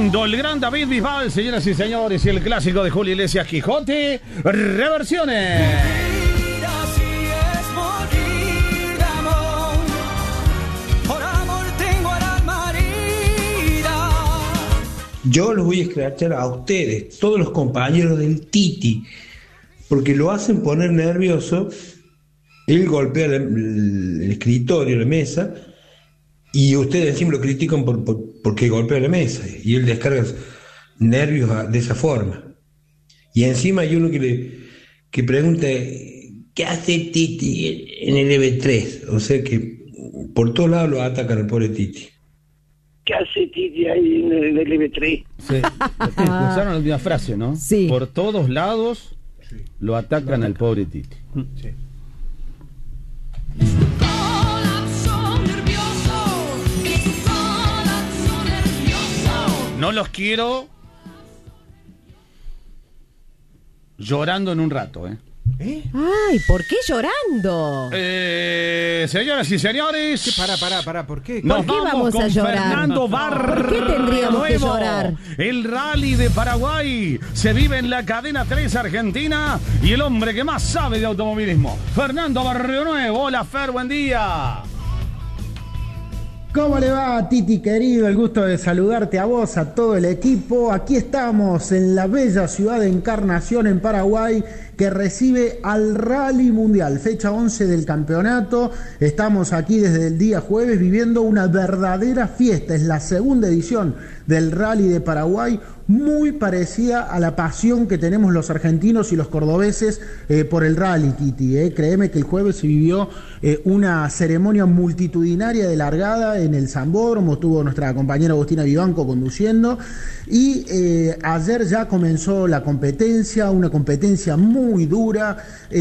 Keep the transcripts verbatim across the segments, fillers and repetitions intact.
sonando el gran David Bisbal, señoras y señores, y el clásico de Julio Iglesias, Quijote, reversiones. Yo los voy a escrachar a ustedes, todos los compañeros del Titi, porque lo hacen poner nervioso. Él golpea el, el escritorio, la mesa, y ustedes encima lo critican por, por, porque golpea la mesa, y él descarga nervios a, de esa forma. Y encima hay uno que le que pregunta, ¿qué hace Titi en el E V tres? O sea que por todos lados lo atacan al pobre Titi. ¿Qué hace Titi ahí en el E V tres? Sí, usaron la última frase, ¿no? Sí. Por todos lados lo atacan al pobre Titi. Sí. No los quiero llorando en un rato, ¿eh? ¿Eh? Ay, ¿por qué llorando? Eh, señoras y señores, ¿Qué? Pará, pará, pará, ¿por qué? nos ¿Por qué vamos, vamos con a llorar? Fernando Barrio. ¿Por qué tendríamos que llorar? El Rally de Paraguay se vive en la cadena tres Argentina y el hombre que más sabe de automovilismo, Fernando Barrio Nuevo. Hola, Fer, buen día. ¿Cómo le va, Titi querido? El gusto de saludarte a vos, a todo el equipo. Aquí estamos en la bella ciudad de Encarnación, en Paraguay, que recibe al Rally Mundial, fecha once del campeonato. Estamos aquí desde el día jueves viviendo una verdadera fiesta. Es la segunda edición del Rally de Paraguay, muy parecida a la pasión que tenemos los argentinos y los cordobeses eh, por el rally, Titi. Eh. Créeme que el jueves se vivió eh, una ceremonia multitudinaria de largada en el Sambódromo, estuvo nuestra compañera Agustina Vivanco conduciendo, y eh, ayer ya comenzó la competencia, una competencia muy dura,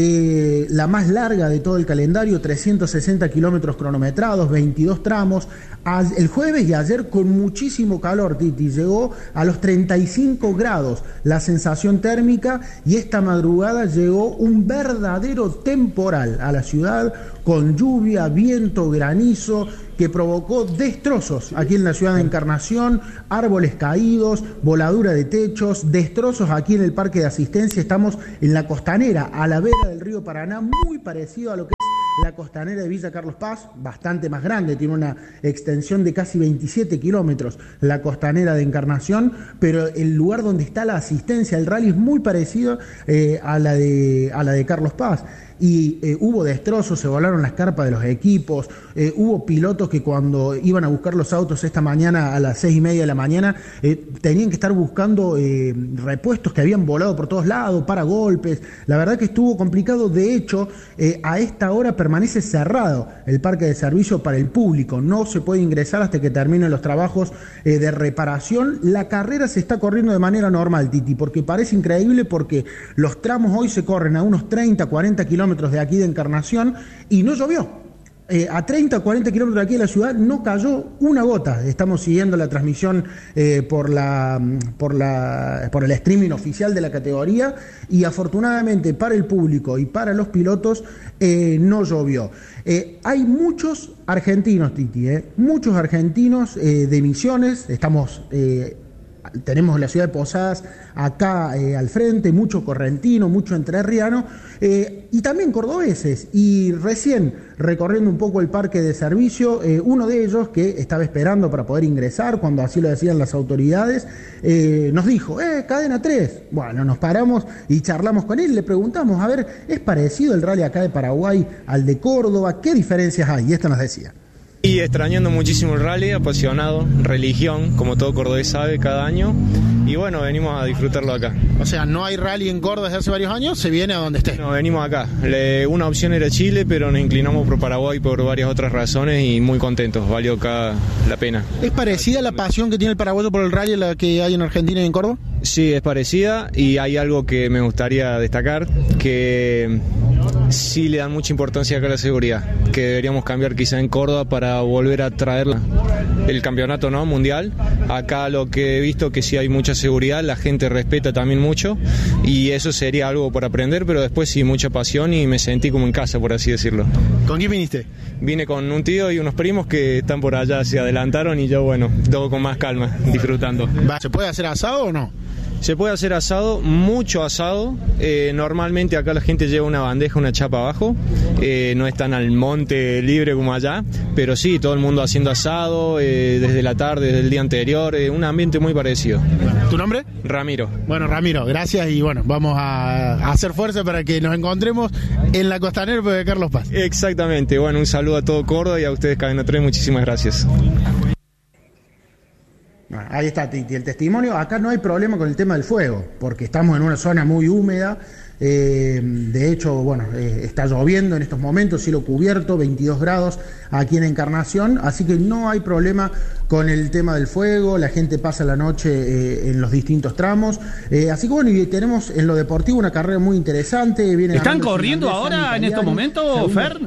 eh, la más larga de todo el calendario, trescientos sesenta kilómetros cronometrados, veintidós tramos. El jueves y ayer con muchísimo calor, Titi, llegó a los treinta y cinco grados la sensación térmica, y esta madrugada llegó un verdadero temporal a la ciudad, con lluvia, viento, granizo, que provocó destrozos aquí en la ciudad de Encarnación, árboles caídos, voladura de techos, destrozos aquí en el parque de asistencia. Estamos en la costanera, a la vera del río Paraná, muy parecido a lo que es la costanera de Villa Carlos Paz, bastante más grande, tiene una extensión de casi veintisiete kilómetros la costanera de Encarnación, pero el lugar donde está la asistencia, el rally, es muy parecido eh, a la de, a la de Carlos Paz. Y eh, hubo destrozos, se volaron las carpas de los equipos, eh, hubo pilotos que cuando iban a buscar los autos esta mañana a las seis y media de la mañana eh, tenían que estar buscando eh, repuestos que habían volado por todos lados, para golpes. La verdad que estuvo complicado. De hecho, eh, a esta hora permanece cerrado el parque de servicio para el público, no se puede ingresar hasta que terminen los trabajos eh, de reparación. La carrera se está corriendo de manera normal, Titi, porque parece increíble, porque los tramos hoy se corren a unos treinta, cuarenta kilómetros de aquí de Encarnación y no llovió. Eh, a treinta, cuarenta kilómetros de aquí de la ciudad no cayó una gota. Estamos siguiendo la transmisión eh, por, la, por, la, por el streaming oficial de la categoría, y afortunadamente para el público y para los pilotos eh, no llovió. Eh, hay muchos argentinos, Titi, eh, muchos argentinos eh, de Misiones. Estamos... Eh, Tenemos la ciudad de Posadas acá eh, al frente, mucho correntino, mucho entrerriano, eh, y también cordobeses. Y recién, recorriendo un poco el parque de servicio, eh, uno de ellos, que estaba esperando para poder ingresar, cuando así lo decían las autoridades, eh, nos dijo, eh, cadena tres. Bueno, nos paramos y charlamos con él, le preguntamos, a ver, ¿es parecido el rally acá de Paraguay al de Córdoba? ¿Qué diferencias hay? Y esto nos decía. Y extrañando muchísimo el rally, apasionado, religión, como todo cordobés sabe, cada año. Y bueno, venimos a disfrutarlo acá. O sea, no hay rally en Córdoba desde hace varios años, se viene a donde esté. No, venimos acá. Le, una opción era Chile, pero nos inclinamos por Paraguay por varias otras razones y muy contentos, valió acá la pena. ¿Es parecida la pasión que tiene el paraguayo por el rally a la que hay en Argentina y en Córdoba? Sí, es parecida, y hay algo que me gustaría destacar, que sí le dan mucha importancia acá a la seguridad, que deberíamos cambiar quizá en Córdoba para volver a traer el campeonato, ¿no?, mundial. Acá lo que he visto que sí hay mucha seguridad, la gente respeta también mucho y eso sería algo por aprender, pero después sí mucha pasión y me sentí como en casa, por así decirlo. ¿Con quién viniste? Vine con un tío y unos primos que están por allá, se adelantaron y yo, bueno, todo con más calma, disfrutando. ¿Se puede hacer asado o no? Se puede hacer asado, mucho asado. Eh, normalmente acá la gente lleva una bandeja, una chapa abajo. Eh, no están al monte libre como allá, pero sí, todo el mundo haciendo asado eh, desde la tarde, desde el día anterior. Eh, un ambiente muy parecido. ¿Tu nombre? Ramiro. Bueno, Ramiro, gracias y bueno, vamos a, a hacer fuerza para que nos encontremos en la Costanera de Carlos Paz. Exactamente. Bueno, un saludo a todo Córdoba y a ustedes, Cadena tres. Muchísimas gracias. Ahí está, Titi, el testimonio. Acá no hay problema con el tema del fuego, porque estamos en una zona muy húmeda. Eh, de hecho, bueno, eh, está lloviendo en estos momentos, cielo cubierto, veintidós grados aquí en Encarnación, así que no hay problema con el tema del fuego. La gente pasa la noche eh, en los distintos tramos. Eh, así que bueno, y tenemos en lo deportivo una carrera muy interesante. Viene ¿Están corriendo ahora en estos momentos, Fer?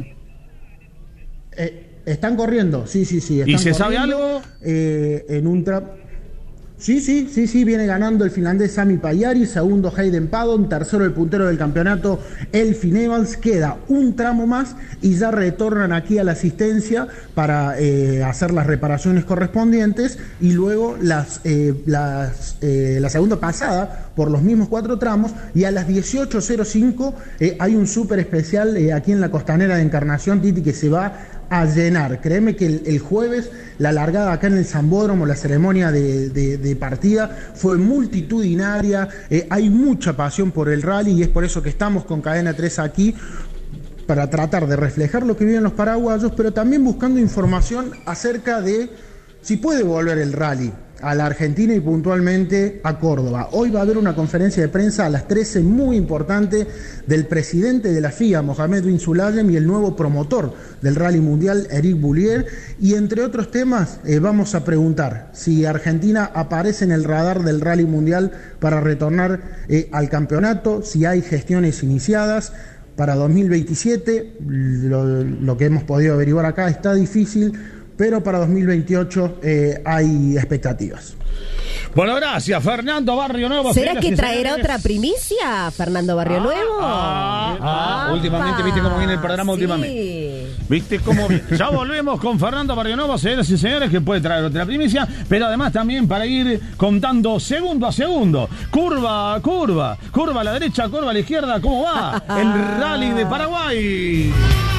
Eh, Están corriendo, sí, sí, sí. Están ¿Y se sabe corriendo, algo? Eh, en un tramo. Sí, sí, sí, sí, viene ganando el finlandés Sami Pajari, segundo Hayden Paddon, tercero el puntero del campeonato Elfyn Evans. Queda un tramo más y ya retornan aquí a la asistencia para eh, hacer las reparaciones correspondientes y luego las, eh, las, eh, la segunda pasada por los mismos cuatro tramos, y a las dieciocho cero cinco eh, hay un súper especial eh, aquí en la Costanera de Encarnación, Titi, que se va a llenar. Créeme que el, el jueves la largada acá en el Sambódromo, la ceremonia de, de, de partida fue multitudinaria. Eh, hay mucha pasión por el rally y es por eso que estamos con Cadena tres aquí, para tratar de reflejar lo que viven los paraguayos, pero también buscando información acerca de si puede volver el rally a la Argentina y puntualmente a Córdoba. Hoy va a haber una conferencia de prensa a las trece muy importante del presidente de la F I A, Mohamed bin Sulayem, y el nuevo promotor del Rally Mundial, Eric Boulier, y entre otros temas eh, vamos a preguntar si Argentina aparece en el radar del Rally Mundial para retornar eh, al campeonato, si hay gestiones iniciadas para dos mil veintisiete, lo, lo que hemos podido averiguar acá está difícil, pero para dos mil veintiocho eh, hay expectativas. Bueno, gracias, Fernando Barrio Nuevo. ¿Será que traerá otra primicia, Fernando Barrio Nuevo? Ah, ah, ah, últimamente, ¿viste cómo viene el programa? Sí. Últimamente. ¿Viste cómo viene? Ya volvemos con Fernando Barrio Nuevo, señoras y señores, que puede traer otra primicia, pero además también para ir contando segundo a segundo. Curva, curva, curva a la derecha, curva a la izquierda, ¿cómo va? El Rally de Paraguay.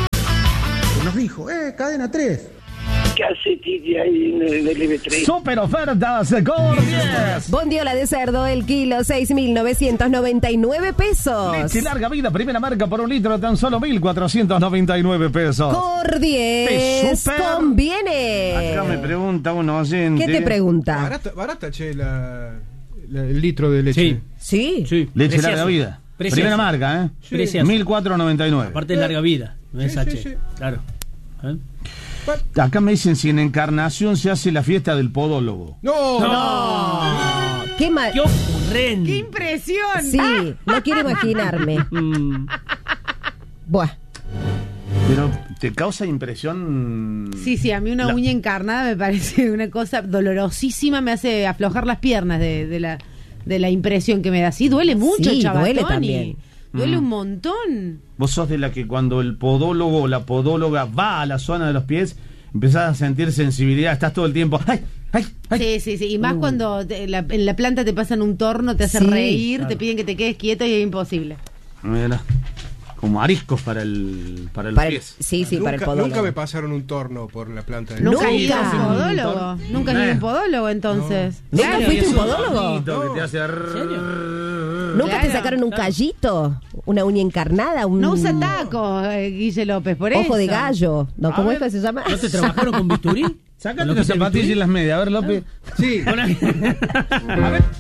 Nos dijo, eh, Cadena tres. ¿Qué hace Titi ahí en el L B tres? Super ofertas, Cor diez. Bondiola de cerdo, el kilo, seis mil novecientos noventa y nueve pesos. Leche larga vida, primera marca por un litro, tan solo mil cuatrocientos noventa y nueve pesos. Cor diez, Super. conviene. Acá me pregunta un oyente. ¿Qué te pregunta? Barata, barata che, la, la- el litro de leche. Sí, Sí. sí. Leche Precioso. larga vida. Precioso. Primera marca, ¿eh? Sí. Precioso. mil cuatrocientos noventa y nueve. Aparte es larga vida, no es Sí, H. sí, sí. Claro. ¿Eh? Acá me dicen si en Encarnación se hace la fiesta del podólogo. No, No. Qué mal. ¡Qué ocurrente! ¡Qué impresión! Sí, no quiero imaginarme. Mm. Buah. Pero te causa impresión. Sí, sí, a mí una La- uña encarnada me parece una cosa dolorosísima, me hace aflojar las piernas de, de la de la impresión que me da. Sí, duele mucho, Sí, Chabatoni. duele también. Duele Mm. un montón. Vos sos de la que cuando el podólogo o la podóloga va a la zona de los pies, empezás a sentir sensibilidad, estás todo el tiempo. ¡Ay! ¡Ay! ¡Ay! Sí, sí, sí. Y más Uh. cuando te- la- en la planta te pasan un torno, te hace Sí, reír, claro. te piden que te quedes quieto y es imposible. Mira, como ariscos para el para los Para el- pies. sí, sí, para el nunca, podólogo. nunca me pasaron un torno por la planta de Nunca has Nunca. ido a un Nunca. podólogo. Nunca has ido a un podólogo, entonces. ¿Nunca Claro. fuiste un Es un podólogo? manito que te hace ¿Nunca te Claro, sacaron un callito? ¿Una uña encarnada? Un No usa tacos, eh, Guille López, por eso. ojo de gallo. ¿No? A ¿Cómo ver. es que se llama? ¿No te trabajaron con bisturí? Sácate ¿Con lo que las es el zapatillas y bisturí? las medias. A ver, López. Sí, Con la- A ver.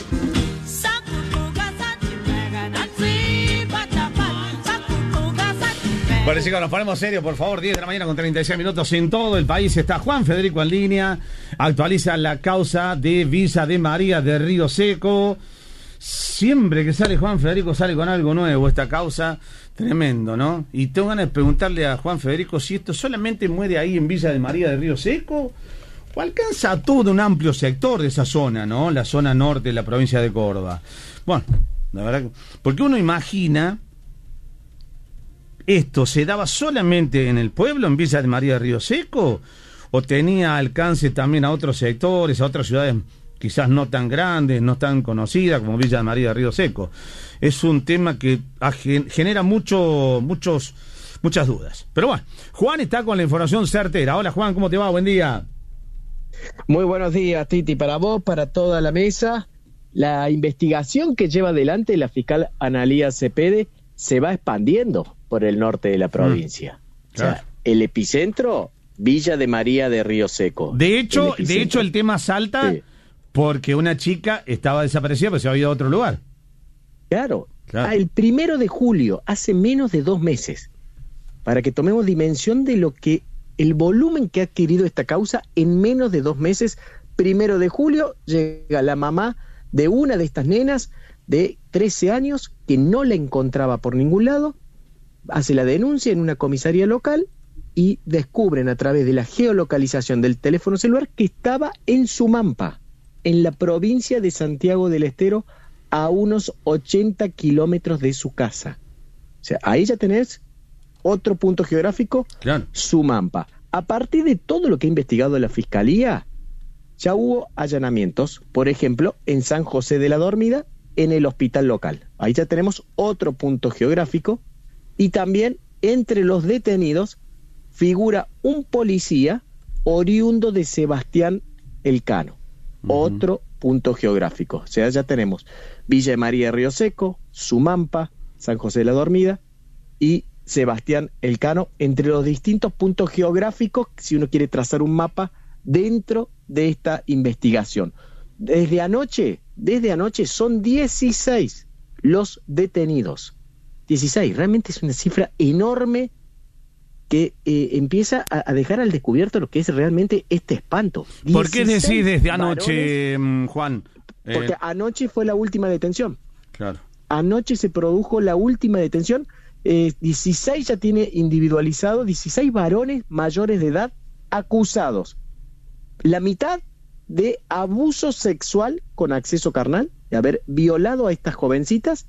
Bueno, chicos, nos ponemos serios, por favor. diez de la mañana con treinta y seis minutos. En todo el país está Juan Federico en línea. Actualiza la causa de Villa de María de Río Seco. Siempre que sale Juan Federico sale con algo nuevo esta causa, tremendo, ¿no? Y tengo ganas de preguntarle a Juan Federico si esto solamente muere ahí en Villa de María de Río Seco o alcanza a todo un amplio sector de esa zona, ¿no? La zona norte de la provincia de Córdoba. Bueno, la verdad, porque uno imagina esto se daba solamente en el pueblo, en Villa de María de Río Seco, o tenía alcance también a otros sectores, a otras ciudades quizás no tan grandes, no tan conocidas como Villa de María de Río Seco. Es un tema que genera mucho, muchos, muchas dudas. Pero bueno, Juan está con la información certera. Hola Juan, ¿cómo te va? Buen día. Muy buenos días, Titi, para vos, para toda la mesa. La investigación que lleva adelante la fiscal Analía Cepede se va expandiendo por el norte de la provincia. Mm, claro. O sea, el epicentro, Villa de María de Río Seco. De hecho, el de hecho el tema salta... Sí. Porque una chica estaba desaparecida, pero se había ido a otro lugar. Claro. claro. Ah, el primero de julio, hace menos de dos meses, para que tomemos dimensión de lo que, el volumen que ha adquirido esta causa en menos de dos meses. Primero de julio llega la mamá de una de estas nenas de trece años que no la encontraba por ningún lado, hace la denuncia en una comisaría local y descubren a través de la geolocalización del teléfono celular que estaba en Sumampa, en la provincia de Santiago del Estero, a unos ochenta kilómetros de su casa. O sea, ahí ya tenés otro punto geográfico, claro. Sumampa. A partir de todo lo que ha investigado la Fiscalía, ya hubo allanamientos, por ejemplo, en San José de la Dormida, en el hospital local. Ahí ya tenemos otro punto geográfico, y también entre los detenidos figura un policía oriundo de Sebastián Elcano. Otro punto geográfico. O sea, ya tenemos Villa de María de Río Seco, Sumampa, San José de la Dormida y Sebastián Elcano, entre los distintos puntos geográficos, si uno quiere trazar un mapa dentro de esta investigación. Desde anoche, desde anoche son dieciséis los detenidos. dieciséis, realmente es una cifra enorme que eh, empieza a, a dejar al descubierto lo que es realmente este espanto. ¿Por qué decís desde anoche, varones, Juan? Eh... Porque anoche fue la última detención. Claro. Anoche se produjo la última detención. Eh, dieciséis ya tiene individualizado, dieciséis varones mayores de edad acusados. La mitad de abuso sexual con acceso carnal, de haber violado a estas jovencitas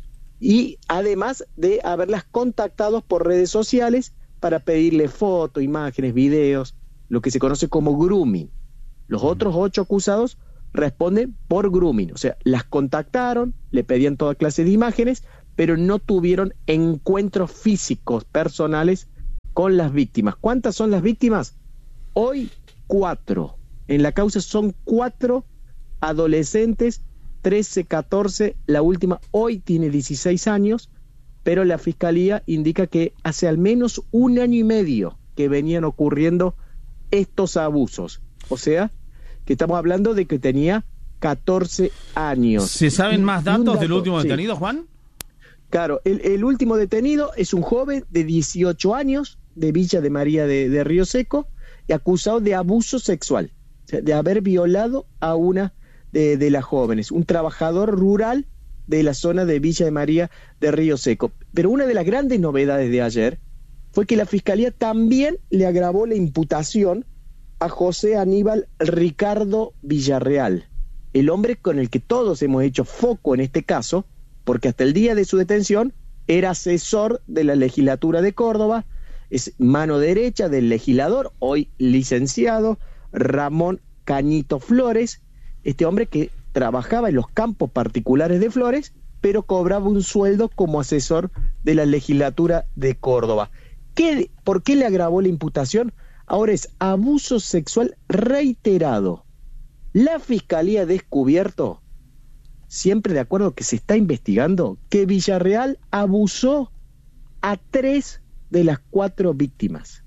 y además de haberlas contactado por redes sociales para pedirle fotos, imágenes, videos, lo que se conoce como grooming. Los otros ocho acusados responden por grooming, o sea, las contactaron, le pedían toda clase de imágenes, pero no tuvieron encuentros físicos, personales, con las víctimas. ¿Cuántas son las víctimas? Hoy, cuatro. En la causa son cuatro adolescentes, trece, catorce, la última hoy tiene dieciséis años, pero la Fiscalía indica que hace al menos un año y medio que venían ocurriendo estos abusos. O sea, que estamos hablando de que tenía catorce años. ¿Se saben más datos dato, del último detenido, sí. Juan? Claro, el, el último detenido es un joven de dieciocho años, de Villa de María de, de Río Seco, y acusado de abuso sexual, o sea, de haber violado a una de, de las jóvenes, un trabajador rural de la zona de Villa de María de Río Seco. Pero una de las grandes novedades de ayer fue que la Fiscalía también le agravó la imputación a José Aníbal Ricardo Villarreal, el hombre con el que todos hemos hecho foco en este caso, porque hasta el día de su detención era asesor de la legislatura de Córdoba, es mano derecha del legislador, hoy licenciado, Ramón Cañito Flores, este hombre que trabajaba en los campos particulares de Flores, pero cobraba un sueldo como asesor de la legislatura de Córdoba. ¿Qué, ¿Por qué le agravó la imputación? Ahora es abuso sexual reiterado. La Fiscalía ha descubierto, siempre de acuerdo que se está investigando, que Villarreal abusó a tres de las cuatro víctimas.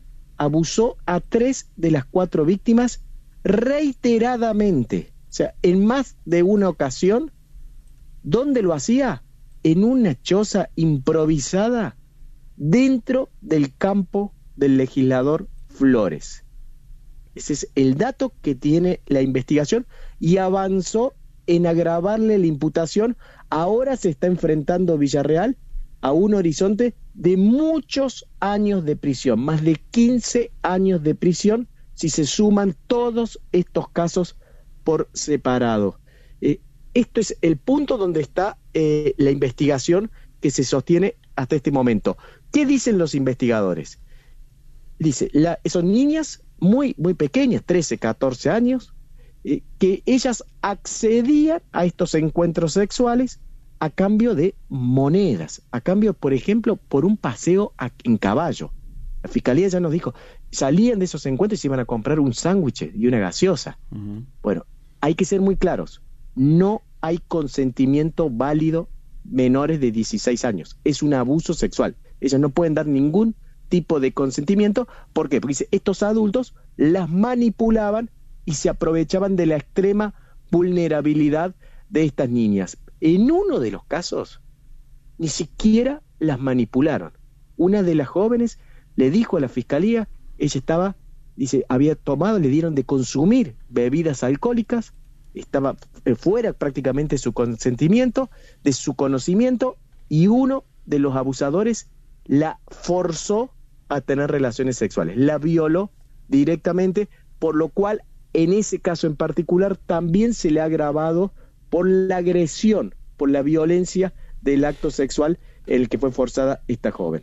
Abusó a tres de las cuatro víctimas reiteradamente. O sea, en más de una ocasión. ¿Dónde lo hacía? En una choza improvisada dentro del campo del legislador Flores. Ese es el dato que tiene la investigación y avanzó en agravarle la imputación. Ahora se está enfrentando Villarreal a un horizonte de muchos años de prisión, más de quince años de prisión si se suman todos estos casos por separado. Eh, esto es el punto donde está eh, la investigación que se sostiene hasta este momento. ¿Qué dicen los investigadores? Dice, la, son niñas muy, muy pequeñas, trece, catorce años, eh, que ellas accedían a estos encuentros sexuales a cambio de monedas, a cambio, por ejemplo, por un paseo a, en caballo. La fiscalía ya nos dijo, salían de esos encuentros y se iban a comprar un sándwich y una gaseosa. Uh-huh. Bueno, hay que ser muy claros, no hay consentimiento válido menores de dieciséis años, es un abuso sexual. Ellas no pueden dar ningún tipo de consentimiento. ¿Por qué? Porque dice, estos adultos las manipulaban y se aprovechaban de la extrema vulnerabilidad de estas niñas. En uno de los casos, ni siquiera las manipularon. Una de las jóvenes le dijo a la fiscalía, ella estaba, dice, había tomado, le dieron de consumir bebidas alcohólicas, estaba fuera prácticamente de su consentimiento, de su conocimiento, y uno de los abusadores la forzó a tener relaciones sexuales, la violó directamente, por lo cual en ese caso en particular también se le ha agravado por la agresión, por la violencia del acto sexual en el que fue forzada esta joven.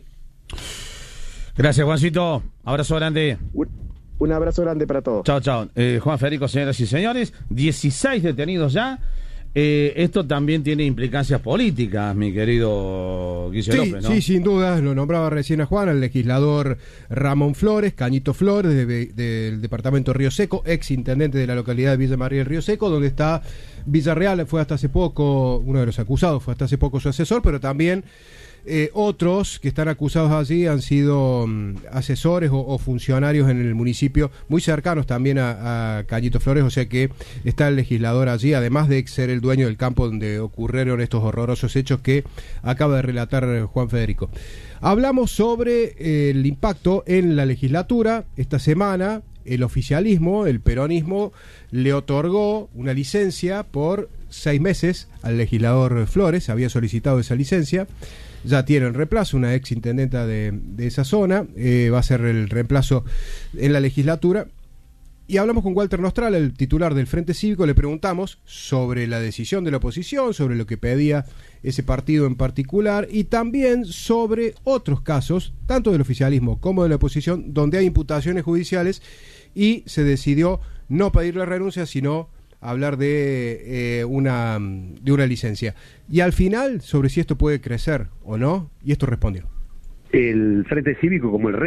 Gracias, Juancito. Abrazo grande. Un, un abrazo grande para todos. Chao, chao. Eh, Juan Federico, señoras y señores, dieciséis detenidos ya. Eh, esto también tiene implicancias políticas, mi querido Guillermo sí, López, ¿no? Sí, sin duda, lo nombraba recién a Juan, al legislador Ramón Flores, Cañito Flores, de, de, del departamento Río Seco, ex intendente de la localidad de Villa María del Río Seco, donde está Villarreal, fue hasta hace poco, uno de los acusados, fue hasta hace poco su asesor, pero también eh, otros que están acusados allí han sido um, asesores o, o funcionarios en el municipio, muy cercanos también a, a Cañito Flores, o sea que está el legislador allí, además de ser el dueño del campo donde ocurrieron estos horrorosos hechos que acaba de relatar Juan Federico. Hablamos sobre eh, el impacto en la legislatura. Esta semana el oficialismo, el peronismo, le otorgó una licencia por seis meses al legislador Flores, había solicitado esa licencia. Ya tienen reemplazo, una ex intendenta de, de esa zona, eh, va a ser el reemplazo en la legislatura. Y hablamos con Walter Nostral, el titular del Frente Cívico, le preguntamos sobre la decisión de la oposición, sobre lo que pedía ese partido en particular, y también sobre otros casos, tanto del oficialismo como de la oposición, donde hay imputaciones judiciales y se decidió no pedir la renuncia, sino hablar de, eh, una, de una licencia. Y al final, sobre si esto puede crecer o no, y esto respondió. El Frente Cívico, como el resto